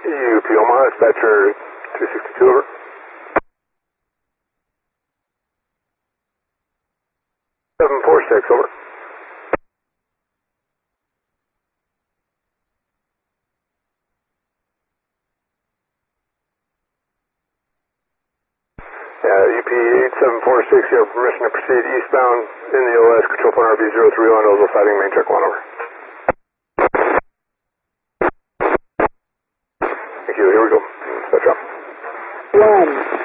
UP Omaha, dispatcher 262, over. Seven four six, over. UP 8746, you have permission to proceed eastbound in the OS, control point RB031, Ozil sighting, main check 1, over. Thank you, here we go. Dispatch up. 1.